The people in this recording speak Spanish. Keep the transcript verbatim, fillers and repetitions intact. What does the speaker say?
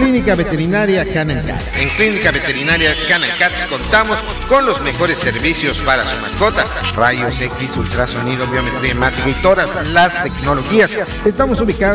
Clínica Veterinaria Kennel Cats. En Clínica Veterinaria Kennel Cats contamos con los mejores servicios para su mascota: rayos X, ultrasonido, biometría hemática y todas las tecnologías. Estamos ubicados